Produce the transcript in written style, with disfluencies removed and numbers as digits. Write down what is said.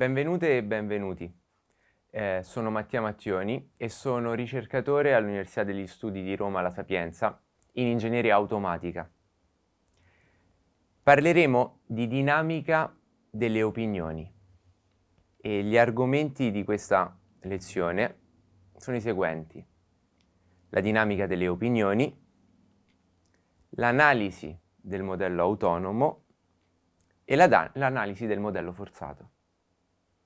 Benvenute e benvenuti. Sono Mattia Mattioni e sono ricercatore all'Università degli Studi di Roma La Sapienza in ingegneria automatica. Parleremo di dinamica delle opinioni e gli argomenti di questa lezione sono i seguenti: la dinamica delle opinioni, l'analisi del modello autonomo e l'analisi del modello forzato.